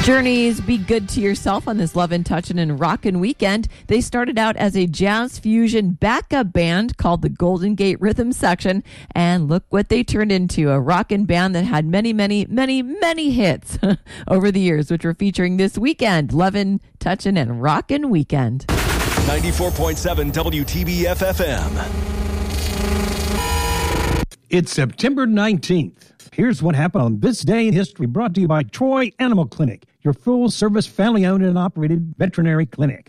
Journeys Be Good to Yourself on this Lovin' Touchin' and Rockin' weekend. They started out as a jazz fusion backup band called the Golden Gate Rhythm Section, and look what they turned into, a rockin' band that had many, many, many, many hits over the years, which we're featuring this weekend. Lovin', Touchin' and Rockin' weekend. 94.7 WTBF-FM. It's September 19th. Here's what happened on this day in history, brought to you by Troy Animal Clinic, your full-service, family-owned and operated veterinary clinic.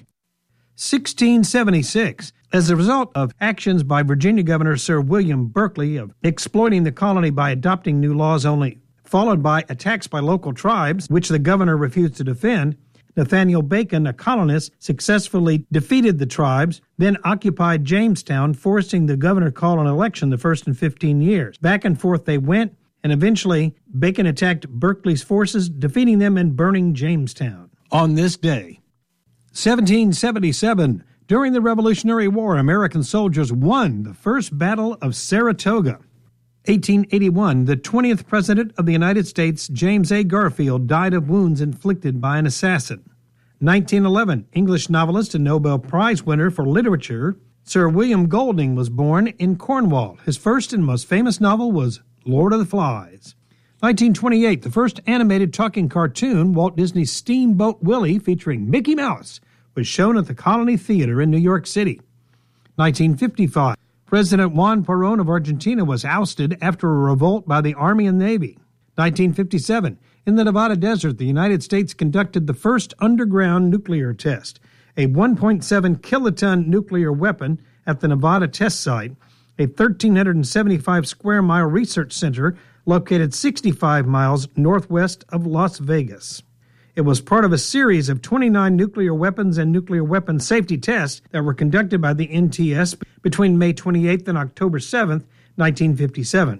1676. As a result of actions by Virginia Governor Sir William Berkeley of exploiting the colony by adopting new laws only, followed by attacks by local tribes, which the governor refused to defend, Nathaniel Bacon, a colonist, successfully defeated the tribes, then occupied Jamestown, forcing the governor to call an election the first in 15 years. Back and forth they went, and eventually Bacon attacked Berkeley's forces, defeating them and burning Jamestown. On this day, 1777, during the Revolutionary War, American soldiers won the First Battle of Saratoga. 1881, the 20th President of the United States, James A. Garfield, died of wounds inflicted by an assassin. 1911, English novelist and Nobel Prize winner for literature, Sir William Golding, was born in Cornwall. His first and most famous novel was Lord of the Flies. 1928, the first animated talking cartoon, Walt Disney's Steamboat Willie, featuring Mickey Mouse, was shown at the Colony Theater in New York City. 1955, President Juan Perón of Argentina was ousted after a revolt by the Army and Navy. 1957, in the Nevada desert, the United States conducted the first underground nuclear test, a 1.7 kiloton nuclear weapon at the Nevada test site, a 1,375 square mile research center located 65 miles northwest of Las Vegas. It was part of a series of 29 nuclear weapons and nuclear weapon safety tests that were conducted by the NTS between May 28th and October 7th, 1957.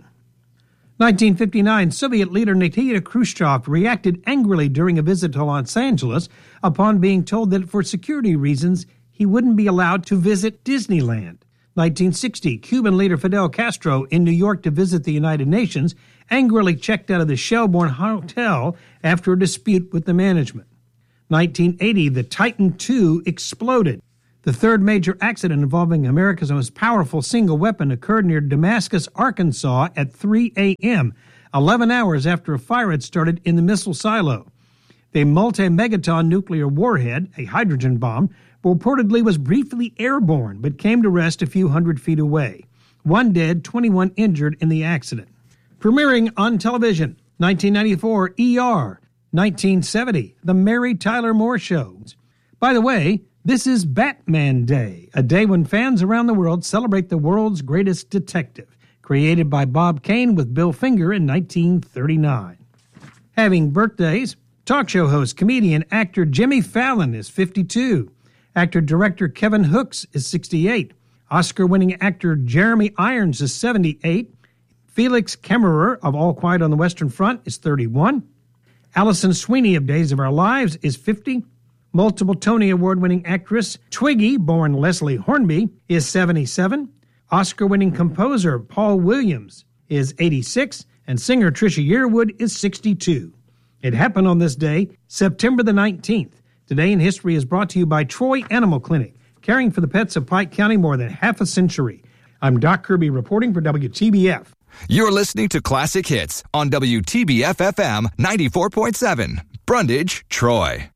1959, Soviet leader Nikita Khrushchev reacted angrily during a visit to Los Angeles upon being told that for security reasons he wouldn't be allowed to visit Disneyland. 1960, Cuban leader Fidel Castro in New York to visit the United Nations angrily checked out of the Shelbourne Hotel after a dispute with the management. 1980, the Titan II exploded. The third major accident involving America's most powerful single weapon occurred near Damascus, Arkansas at 3 a.m., 11 hours after a fire had started in the missile silo. The multi-megaton nuclear warhead, a hydrogen bomb, reportedly was briefly airborne but came to rest a few hundred feet away. 1 dead, 21 injured in the accident. Premiering on television, 1994, ER. 1970, The Mary Tyler Moore Show. By the way, this is Batman Day, a day when fans around the world celebrate the world's greatest detective, created by Bob Kane with Bill Finger in 1939. Having birthdays, talk show host, comedian, actor Jimmy Fallon is 52. Actor-director Kevin Hooks is 68. Oscar-winning actor Jeremy Irons is 78. Felix Kemmerer of All Quiet on the Western Front is 31. Allison Sweeney of Days of Our Lives is 50. Multiple Tony Award-winning actress Twiggy, born Leslie Hornby, is 77. Oscar-winning composer Paul Williams is 86. And singer Trisha Yearwood is 62. It happened on this day, September the 19th. Today in History is brought to you by Troy Animal Clinic, caring for the pets of Pike County more than half a century. I'm Doc Kirby reporting for WTBF. You're listening to Classic Hits on WTBF-FM 94.7, Brundage, Troy.